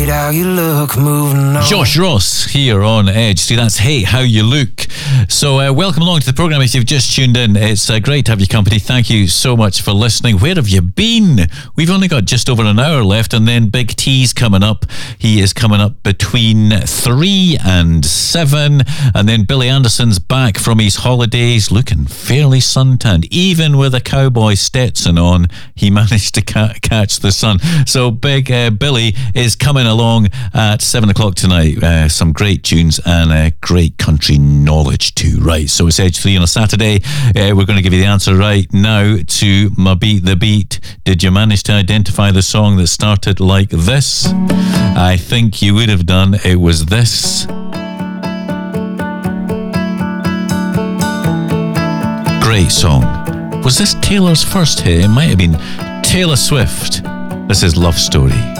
how you look, moving on. Josh Ross here on Edge. See, that's Hey How You Look. So welcome along to the programme if you've just tuned in. It's great to have your company. Thank you so much for listening. Where have you been? We've only got just over an hour left, and then Big T's coming up. He is coming up between 3 and 7, and then Billy Anderson's back from his holidays looking fairly suntanned. Even with a cowboy Stetson on, he managed to catch the sun. So Big Billy is coming along at 7 o'clock tonight. Some great tunes and great country knowledge too. Right, so it's Edge 3 on a Saturday. We're going to give you the answer right now to my Beat the Beat. Did you manage to identify the song that started like this? I think you would have done. It was this. Great song. Was this Taylor's first hit? It might have been Taylor Swift. This is Love Story.